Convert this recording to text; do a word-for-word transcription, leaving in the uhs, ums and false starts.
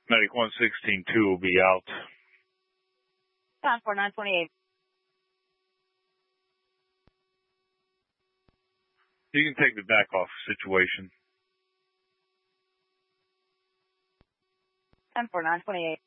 Medic one sixteen two will be out. Time for nine twenty-eight. You can take the back off situation. Time for nine twenty-eight.